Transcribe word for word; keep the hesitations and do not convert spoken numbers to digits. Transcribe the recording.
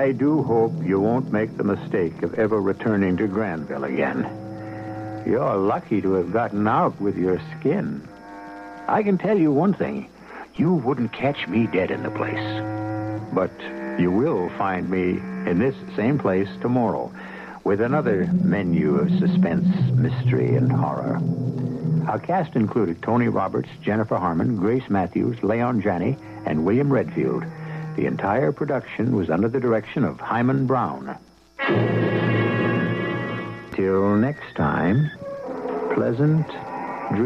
I do hope you won't make the mistake of ever returning to Granville again. You're lucky to have gotten out with your skin. I can tell you one thing. You wouldn't catch me dead in the place. But you will find me in this same place tomorrow with another menu of suspense, mystery, and horror. Our cast included Tony Roberts, Jennifer Harmon, Grace Matthews, Leon Janney, and William Redfield. The entire production was under the direction of Hyman Brown. Till next time, pleasant